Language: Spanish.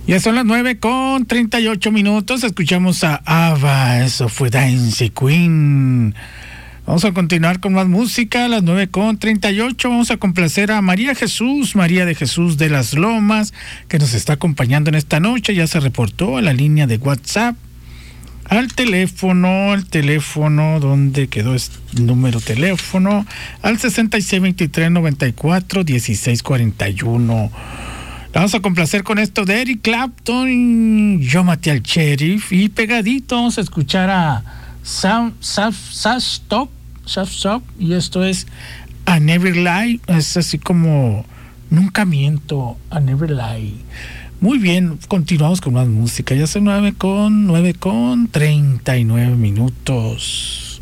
Ya son las 9:38. Escuchamos a ABBA, eso fue Dancing Queen. Vamos a continuar con más música a las 9:38. Vamos a complacer a María de Jesús de las Lomas, que nos está acompañando en esta noche. Ya se reportó a la línea de WhatsApp, al teléfono, ¿dónde quedó este número teléfono? Al 6623941641. Vamos a complacer con esto de Eric Clapton, Yo maté al sheriff, y pegadito vamos a escuchar a Stop, y esto es A Never Lie, es así como nunca miento, A Never Lie. Muy bien, continuamos con más música, ya son 9:39.